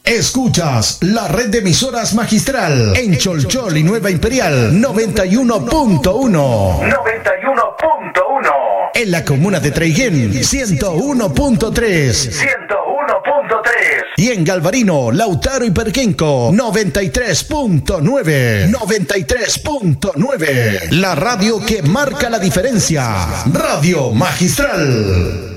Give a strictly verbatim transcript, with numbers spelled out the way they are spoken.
Escuchas la red de emisoras Magistral en Cholchol y Nueva Imperial noventa y uno punto uno. noventa y uno punto uno. En la comuna de Treiguén ciento uno punto tres. ciento uno punto tres. Y en Galvarino, Lautaro y Perquenco noventa y tres punto nueve. noventa y tres punto nueve. La radio que marca la diferencia. Radio Magistral.